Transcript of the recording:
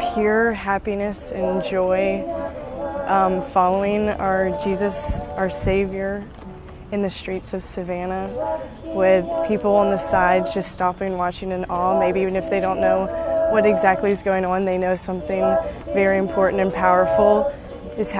pure happiness and joy following our Jesus, our Savior, in the streets of Savannah, with people on the sides just stopping, watching in awe. Maybe even if they don't know what exactly is going on, they know something very important and powerful